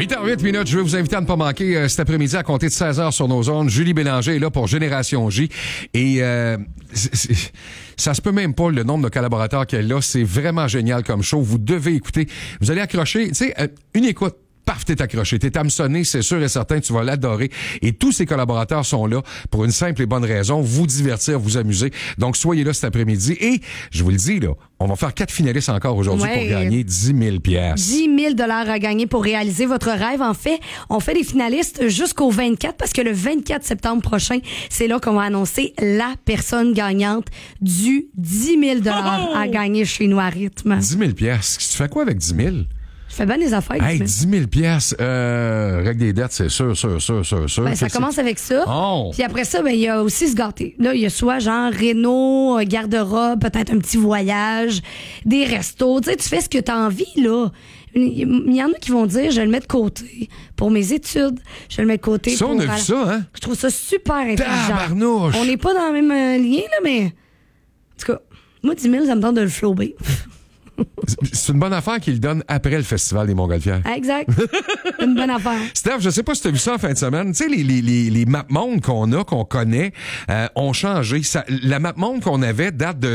8h08, je vais vous inviter à ne pas manquer cet après-midi à compter de 16h sur nos ondes. Julie Bélanger est là pour Génération J. Et ça se peut même pas le nombre de collaborateurs qu'elle a. C'est vraiment génial comme show. Vous devez écouter. Vous allez accrocher. Tu sais, une écoute. Paf, t'es accroché. T'es hameçonné, c'est sûr et certain, tu vas l'adorer. Et tous ces collaborateurs sont là pour une simple et bonne raison, vous divertir, vous amuser. Donc, soyez là cet après-midi. Et, je vous le dis, là, on va faire 4 finalistes encore aujourd'hui pour gagner 10 000 piastres. 10 000 à gagner pour réaliser votre rêve. En fait, on fait des finalistes jusqu'au 24 parce que le 24 septembre prochain, c'est là qu'on va annoncer la personne gagnante du 10 000 à gagner chez nous à Rythme. 10 000 piastres. Tu fais quoi avec 10 000? Je fais bien des affaires. Hey, 10 000 piastres, règle des dettes, c'est sûr. Ben, ça commence avec ça. Oh. Puis après ça, ben, il y a aussi se gâter. Là, il y a soit genre réno, garde-robe, peut-être un petit voyage, des restos. Tu sais, tu fais ce que tu as envie, là. Il y en a qui vont dire, je vais le mettre de côté pour mes études. Je vais le mettre de côté ça, pour... on a vu ça, hein? Je trouve ça super intelligent. Tabarnouche! On n'est pas dans le même lien, là, mais... En tout cas, moi, 10 000, ça me tente de le flober. C'est une bonne affaire qu'il donne après le Festival des Montgolfières. Exact. Une bonne affaire. Steph, je sais pas si tu as vu ça en fin de semaine. Tu sais, les MapMonde qu'on connaît, ont changé. La MapMonde qu'on avait date de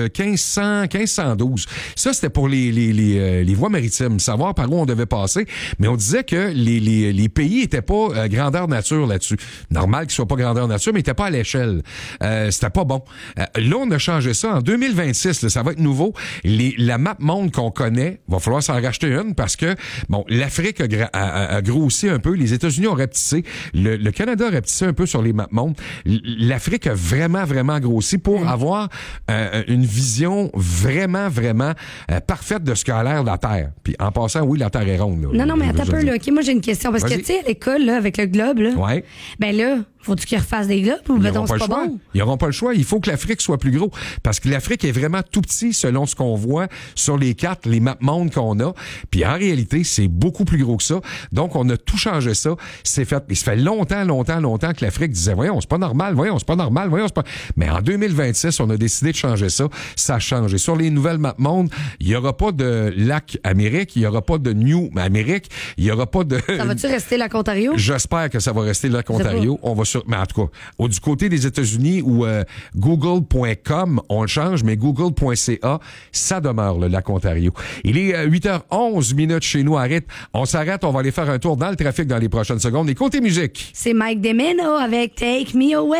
1512. Ça, c'était pour les voies maritimes, savoir par où on devait passer. Mais on disait que les pays étaient pas grandeur nature là-dessus. Normal qu'ils soient pas grandeur nature, mais ils étaient pas à l'échelle. C'était pas bon. Là, on a changé ça. En 2026, là, ça va être nouveau. La MapMonde qu'on connaît, va falloir s'en racheter une parce que, bon, l'Afrique a grossi un peu, les États-Unis ont rapetissé, le Canada a rapetissé un peu sur les MapMonde. L'Afrique a vraiment grossi pour avoir une vision vraiment parfaite de ce qu'a l'air la Terre. Puis en passant, oui, la Terre est ronde. Là, non, mais attends un peu, là. OK, moi, j'ai une question. Parce que, tu sais, à l'école, là, avec le globe, là, ben là, faut-tu qu'ils refassent des globes ou mettons c'est pas bon? Ils n'auront pas le choix. Il faut que l'Afrique soit plus gros. Parce que l'Afrique est vraiment tout petit selon ce qu'on voit sur les cartes, les MapMonde qu'on a. Puis en réalité, c'est beaucoup plus gros que ça. Donc, on a tout changé ça. C'est fait. Et ça fait longtemps que l'Afrique disait, voyons, c'est pas normal. Mais en 2026, on a décidé de changer ça. Ça a changé. Sur les nouvelles MapMonde, il y aura pas de lac Amérique, il y aura pas de New Amérique, il y aura pas de... Ça va-tu rester lac Ontario? J'espère que ça va rester lac Ontario. On va mais en tout cas, du côté des États-Unis où google.com, on le change, mais google.ca, ça demeure le lac Ontario. Il est 8h11 chez nous à Rythme. On s'arrête, on va aller faire un tour dans le trafic dans les prochaines secondes. Et côté musique, c'est Mike DeMeno avec Take Me Away.